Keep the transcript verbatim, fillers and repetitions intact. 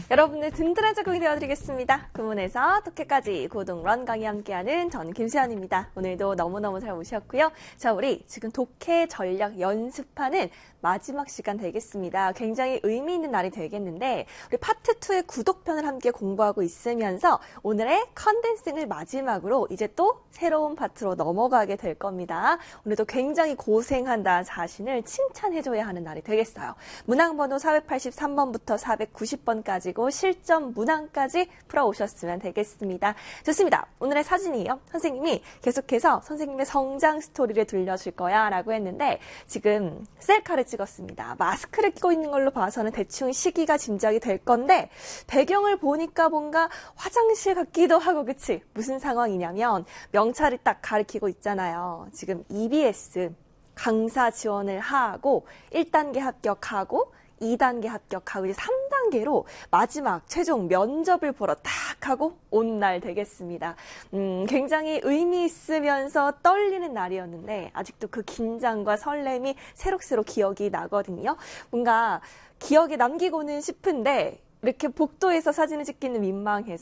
여러분의 든든한 적응이 되어드리겠습니다. 구문에서 독해까지 고등런 강의 함께하는 저는 김수현입니다. 오늘도 너무너무 잘 오셨고요. 자, 우리 지금 독해 전략 연습하는 마지막 시간 되겠습니다. 굉장히 의미 있는 날이 되겠는데 우리 파트 이의 구독편을 함께 공부하고 있으면서 오늘의 컨덴싱을 마지막으로 이제 또 새로운 파트로 넘어가게 될 겁니다. 오늘도 굉장히 고생한다 자신을 칭찬해줘야 하는 날이 되겠어요. 문항번호 사백팔십삼 번부터 사백구십 번까지고 실전 문항까지 풀어오셨으면 되겠습니다. 좋습니다. 오늘의 사진이요. 선생님이 계속해서 선생님의 성장 스토리를 들려줄 거야 라고 했는데 지금 셀카를 찍었습니다. 마스크를 끼고 있는 걸로 봐서는 대충 시기가 짐작이 될 건데 배경을 보니까 뭔가 화장실 같기도 하고 그치? 무슨 상황이냐면 명찰이 딱 가리키고 있잖아요. 지금 이비에스 강사 지원을 하고 일 단계 합격하고 이 단계 합격하고 이제 삼 단계로 마지막 최종 면접을 보러 딱 하고 온 날 되겠습니다. 음, 굉장히 의미 있으면서 떨리는 날이었는데 아직도 그 긴장과 설렘이 새록새록 기억이 나거든요. 뭔가 기억에 남기고는 싶은데 이렇게 복도에서 사진을 찍기는 민망해서